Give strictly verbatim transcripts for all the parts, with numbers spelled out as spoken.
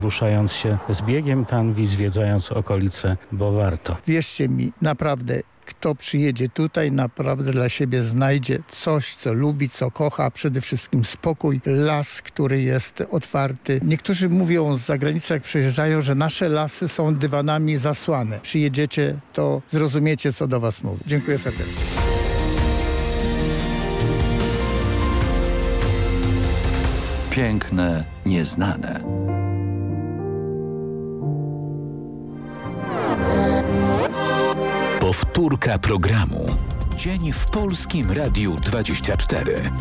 ruszając się z biegiem tanwi, zwiedzając okolice, bo warto. Wierzcie mi, naprawdę, kto przyjedzie tutaj, naprawdę dla siebie znajdzie coś, co lubi, co kocha, przede wszystkim spokój, las, który jest otwarty. Niektórzy mówią z zagranicy, jak przyjeżdżają, że nasze lasy są dywanami zasłane. Przyjedziecie, to zrozumiecie, co do was mówię. Dziękuję serdecznie. Piękne, nieznane. Powtórka programu. Dzień w Polskim Radiu dwadzieścia cztery.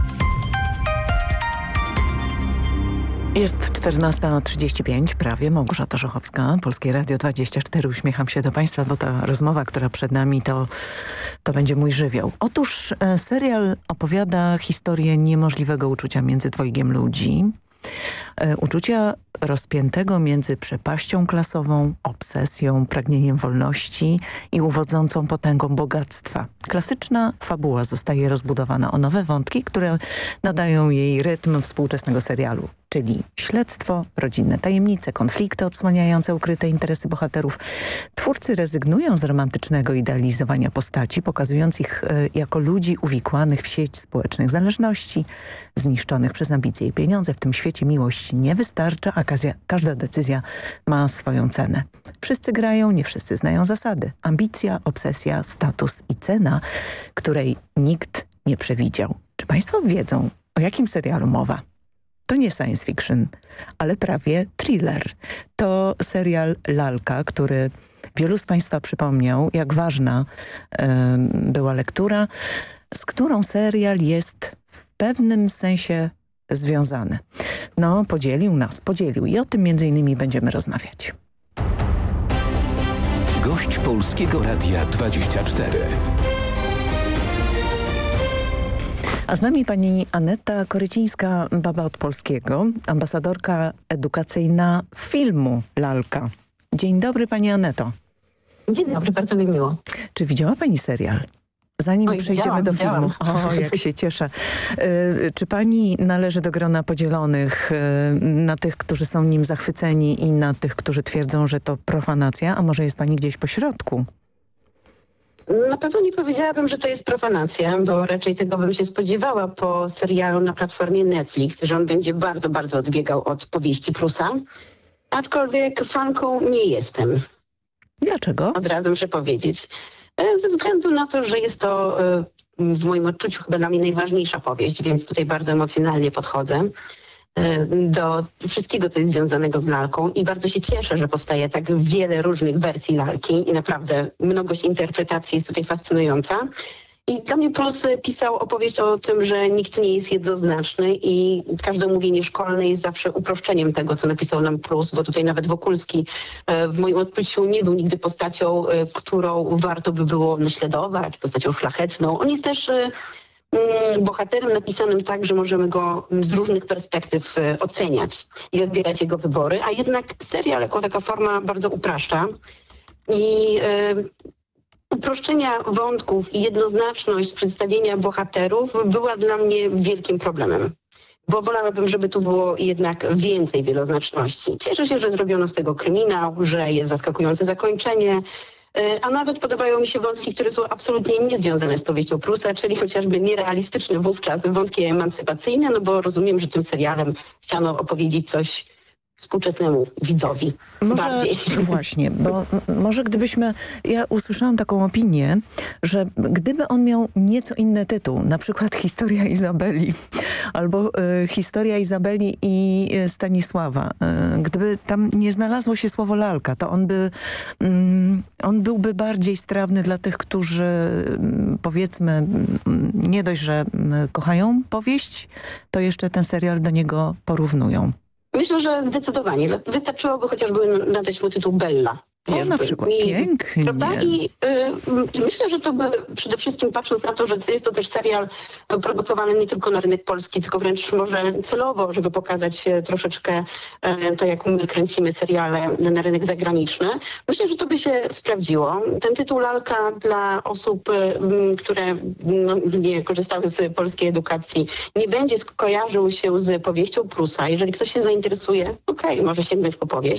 Jest czternasta trzydzieści pięć, prawie. Małgorzata Żochowska, Polskie Radio dwadzieścia cztery. Uśmiecham się do Państwa, bo ta rozmowa, która przed nami, to, to będzie mój żywioł. Otóż e, serial opowiada historię niemożliwego uczucia między dwojgiem ludzi. E, uczucia rozpiętego między przepaścią klasową, obsesją, pragnieniem wolności i uwodzącą potęgą bogactwa. Klasyczna fabuła zostaje rozbudowana o nowe wątki, które nadają jej rytm współczesnego serialu, czyli śledztwo, rodzinne tajemnice, konflikty odsłaniające ukryte interesy bohaterów. Twórcy rezygnują z romantycznego idealizowania postaci, pokazując ich e, jako ludzi uwikłanych w sieć społecznych zależności, zniszczonych przez ambicje i pieniądze. W tym świecie miłość nie wystarcza, a każda decyzja ma swoją cenę. Wszyscy grają, nie wszyscy znają zasady. Ambicja, obsesja, status i cena, której nikt nie przewidział. Czy Państwo wiedzą, o jakim serialu mowa? To nie science fiction, ale prawie thriller. To serial Lalka, który wielu z Państwa przypomniał, jak ważna y, była lektura, z którą serial jest w pewnym sensie związany. No, podzielił nas, podzielił i o tym między innymi będziemy rozmawiać. Gość Polskiego Radia dwadzieścia cztery. A z nami pani Aneta Korycińska, baba od polskiego, ambasadorka edukacyjna filmu Lalka. Dzień dobry pani Aneto. Dzień dobry, bardzo mi miło. Czy widziała pani serial? Zanim Oj, przejdziemy do widziałam. filmu. O, jak się cieszę. Y, czy pani należy do grona podzielonych y, na tych, którzy są nim zachwyceni i na tych, którzy twierdzą, że to profanacja? A może jest pani gdzieś po środku? Na pewno nie powiedziałabym, że to jest profanacja, bo raczej tego bym się spodziewała po serialu na platformie Netflix, że on będzie bardzo, bardzo odbiegał od powieści Prusa. Aczkolwiek fanką nie jestem. Dlaczego? Od razu muszę powiedzieć. Ze względu na to, że jest to w moim odczuciu chyba dla mnie najważniejsza powieść, więc tutaj bardzo emocjonalnie podchodzę do wszystkiego, co jest związanego z lalką i bardzo się cieszę, że powstaje tak wiele różnych wersji lalki i naprawdę mnogość interpretacji jest tutaj fascynująca. I dla mnie Prus pisał opowieść o tym, że nikt nie jest jednoznaczny i każde mówienie szkolne jest zawsze uproszczeniem tego, co napisał nam Prus, bo tutaj nawet Wokulski w moim odczuciu nie był nigdy postacią, którą warto by było naśladować, postacią szlachetną. On jest też bohaterem napisanym tak, że możemy go z różnych perspektyw oceniać i odbierać jego wybory, a jednak serial jako taka forma bardzo upraszcza i uproszczenia wątków i jednoznaczność przedstawienia bohaterów była dla mnie wielkim problemem. Bo wolałabym, żeby tu było jednak więcej wieloznaczności. Cieszę się, że zrobiono z tego kryminał, że jest zaskakujące zakończenie, a nawet podobają mi się wątki, które są absolutnie niezwiązane z powieścią Prusa, czyli chociażby nierealistyczne wówczas wątki emancypacyjne, no bo rozumiem, że tym serialem chciano opowiedzieć coś współczesnemu widzowi może, bardziej. Właśnie, bo może gdybyśmy, ja usłyszałam taką opinię, że gdyby on miał nieco inny tytuł, na przykład Historia Izabeli albo y, Historia Izabeli i Stanisława, y, gdyby tam nie znalazło się słowo lalka, to on by y, on byłby bardziej strawny dla tych, którzy y, powiedzmy y, nie dość, że y, kochają powieść, to jeszcze ten serial do niego porównują. Myślę, że zdecydowanie. Wystarczyłoby chociażby nadać mu tytuł Bella. O, na przykład I, pięknie. Prawda? I y, myślę, że to by przede wszystkim patrząc na to, że jest to też serial produkowany nie tylko na rynek polski, tylko wręcz może celowo, żeby pokazać troszeczkę y, to, jak my kręcimy seriale na rynek zagraniczny. Myślę, że to by się sprawdziło. Ten tytuł Lalka dla osób, y, które no, nie korzystały z polskiej edukacji, nie będzie kojarzył się z powieścią Prusa. Jeżeli ktoś się zainteresuje, okej, okay, może sięgnąć po powieść.